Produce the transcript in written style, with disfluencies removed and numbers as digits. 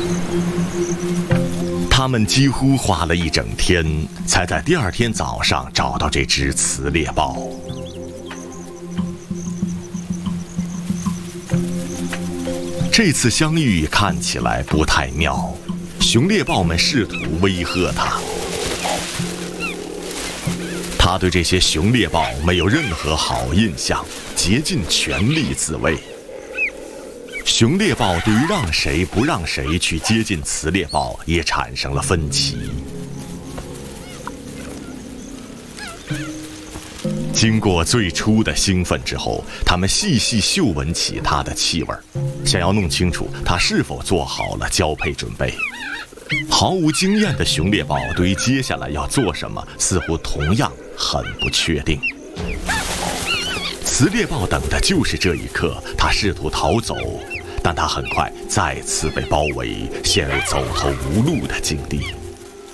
他们几乎花了一整天，才在第二天早上找到这只雌猎豹。这次相遇看起来不太妙，雄猎豹们试图威吓它。他对这些雄猎豹没有任何好印象，竭尽全力自卫。雄猎豹对于让谁不让谁去接近雌猎豹也产生了分歧。经过最初的兴奋之后，他们细细嗅闻起它的气味，想要弄清楚它是否做好了交配准备。毫无经验的雄猎豹对于接下来要做什么似乎同样很不确定。雌猎豹等的就是这一刻，它试图逃走，但它很快再次被包围，陷入走投无路的境地。